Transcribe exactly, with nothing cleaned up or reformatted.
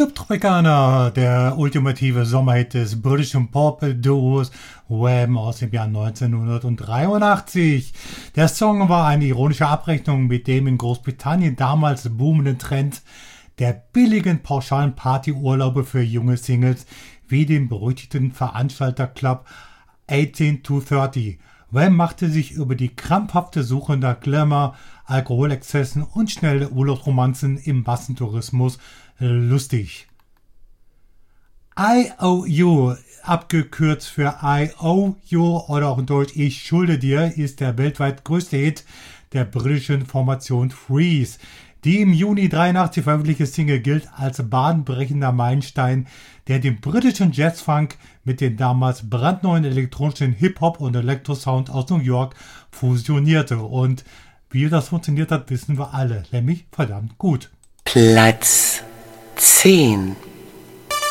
Club Tropicana, der ultimative Sommerhit des britischen Pop-Duos Wham aus dem Jahr neunzehnhundertdreiundachtzig. Der Song war eine ironische Abrechnung mit dem in Großbritannien damals boomenden Trend der billigen pauschalen Partyurlaube für junge Singles wie dem berüchtigten Veranstalterclub achtzehn to dreißig. Wham machte sich über die krampfhafte Suche nach Glamour, Alkoholexzessen und schnelle Urlaubsromanzen im Massentourismus lustig. I O U, abgekürzt für I Owe You oder auch in Deutsch Ich schulde dir, ist der weltweit größte Hit der britischen Formation Freeze. Die im Juni dreiundachtzig veröffentlichte Single gilt als bahnbrechender Meilenstein, der den britischen Jazzfunk mit den damals brandneuen elektronischen Hip-Hop und Elektrosound aus New York fusionierte. Und wie das funktioniert hat, wissen wir alle, nämlich verdammt gut. Platz zehn.